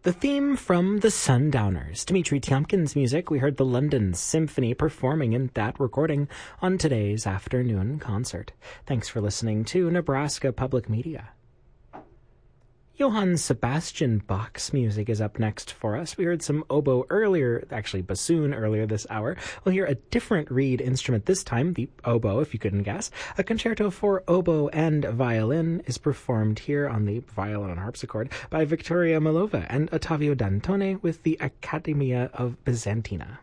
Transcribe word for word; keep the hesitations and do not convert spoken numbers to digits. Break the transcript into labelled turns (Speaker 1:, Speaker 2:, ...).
Speaker 1: The theme from the Sundowners, Dmitri Tiomkin's music. We heard the London Symphony performing in that recording on today's afternoon concert. Thanks for listening to Nebraska Public Media. Johann Sebastian Bach's music is up next for us. We heard some oboe earlier, actually bassoon earlier this hour. We'll hear a different reed instrument this time, the oboe, if you couldn't guess. A concerto for oboe and violin is performed here on the violin and harpsichord by Victoria Milova and Ottavio Dantone with the Accademia of Byzantina.